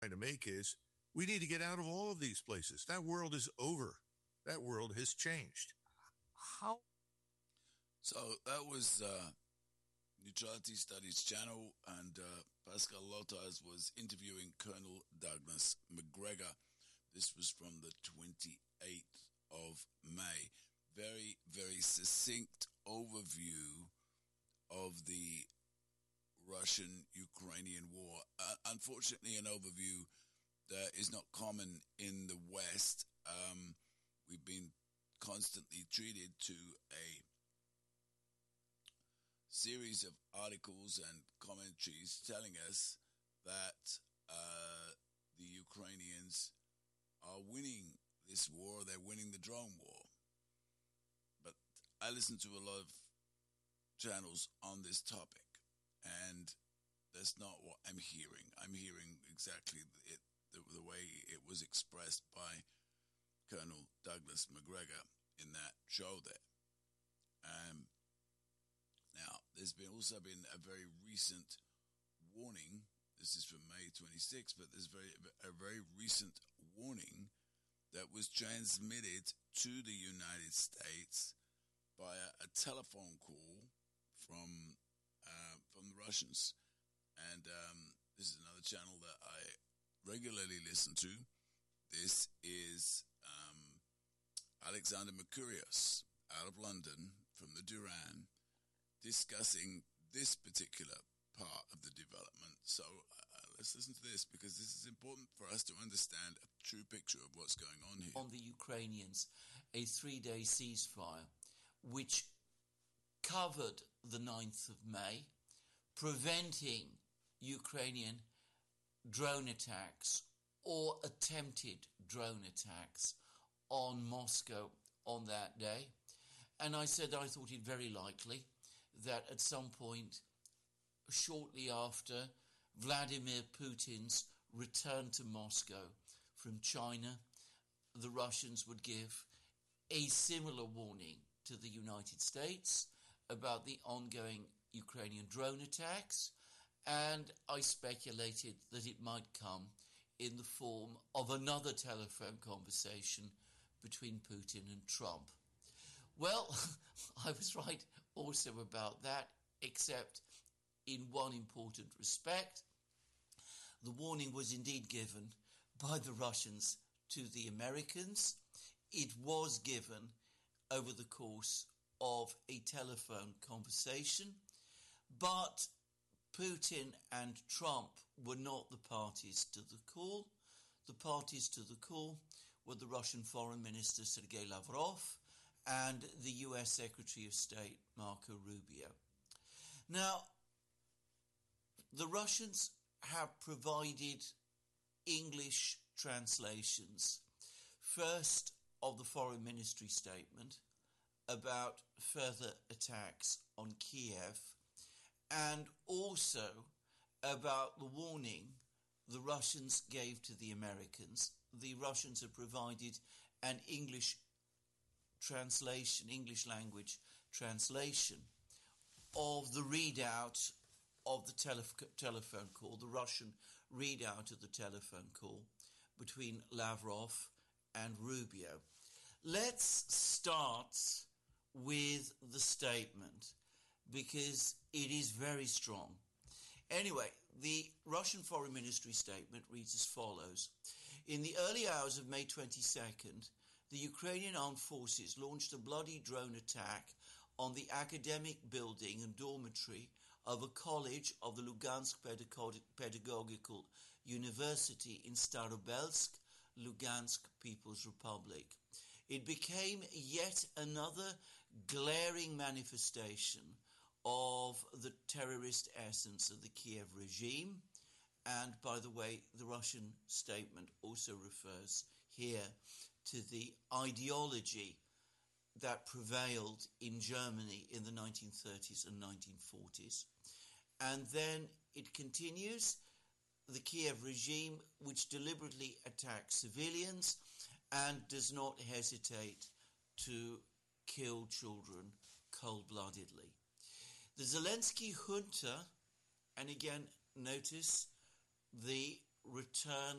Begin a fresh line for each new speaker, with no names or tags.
to make is we need to get out of all of these places. That world is over. That world has changed.
How?
So that was Neutrality Studies Channel, and Pascal Lotaz was interviewing Colonel Douglas Macgregor. This was from the 28th of May. Very, very succinct overview of the Russian-Ukrainian war. Unfortunately, an overview that is not common in the West. We've been constantly treated to a series of articles and commentaries telling us that the Ukrainians are winning this war, they're winning the drone war. But I listen to a lot of channels on this topic, and that's not what I'm hearing. I'm hearing exactly the way it was expressed by Colonel Douglas Macgregor in that show there. Now, there's also been a very recent warning. This is from May 26th, but there's a very recent warning that was transmitted to the United States by a telephone call from the Russians. And this is another channel that I regularly listen to. This is Alexander Mercurius out of London from the Duran, discussing this particular part of the development. So let's listen to this, because this is important for us to understand a true picture of what's going on here.
On the Ukrainians, a 3-day ceasefire, which covered the 9th of May, preventing Ukrainian drone attacks or attempted drone attacks on Moscow on that day. And I said I thought it very likely that at some point shortly after Vladimir Putin's return to Moscow from China, the Russians would give a similar warning to the United States about the ongoing Ukrainian drone attacks, and I speculated that it might come in the form of another telephone conversation between Putin and Trump. Well, I was right also about that, except in one important respect. The warning was indeed given by the Russians to the Americans. It was given over the course of a telephone conversation, but Putin and Trump were not the parties to the call. The parties to the call were the Russian Foreign Minister Sergei Lavrov and the US Secretary of State Marco Rubio. Now, the Russians have provided English translations, first of the Foreign Ministry statement about further attacks on Kiev, and also about the warning the Russians gave to the Americans. The Russians have provided an English translation, English language translation of the readout of the telephone call, the Russian readout of the telephone call between Lavrov and Rubio. Let's start with the statement, because it is very strong. Anyway, the Russian Foreign Ministry statement reads as follows. In the early hours of May 22nd, the Ukrainian armed forces launched a bloody drone attack on the academic building and dormitory of a college of the Lugansk Pedagogical University in Starobelsk, Lugansk People's Republic. It became yet another glaring manifestation of the terrorist essence of the Kiev regime. And by the way, the Russian statement also refers here to the ideology that prevailed in Germany in the 1930s and 1940s. And then it continues, the Kiev regime, which deliberately attacks civilians and does not hesitate to kill children cold-bloodedly. The Zelensky junta, and again notice the return